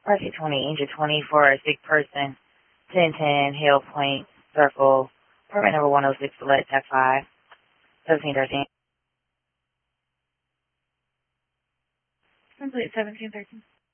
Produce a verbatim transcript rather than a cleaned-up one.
R C twenty, Angel twenty for a sick person. ten ten, Hale Point Circle. Permit number one oh six, select Tech five. seventeen thirteen. Complete seventeen thirteen.